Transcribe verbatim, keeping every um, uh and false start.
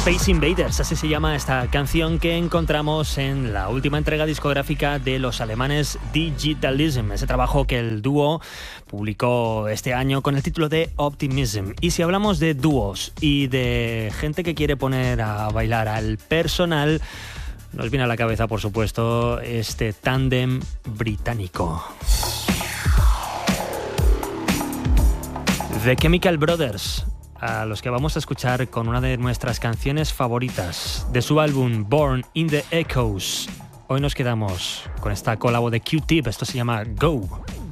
Space Invaders, así se llama esta canción que encontramos en la última entrega discográfica de los alemanes Digitalism, ese trabajo que el dúo publicó este año con el título de Optimism. Y si hablamos de dúos y de gente que quiere poner a bailar al personal, nos viene a la cabeza, por supuesto, este tándem británico. The Chemical Brothers, a los que vamos a escuchar con una de nuestras canciones favoritas de su álbum Born in the Echoes. Hoy nos quedamos con esta colabo de Q-Tip, esto se llama Go.